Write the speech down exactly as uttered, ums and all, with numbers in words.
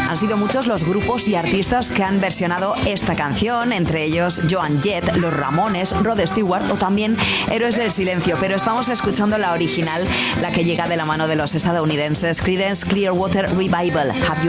Han sido muchos los grupos y artistas que han versionado esta canción, entre ellos Joan Jett, Los Ramones, Rod Stewart o también Héroes del Silencio, pero estamos escuchando la original, la que llega de la mano de los estadounidenses Creedence Clearwater Revival. Have You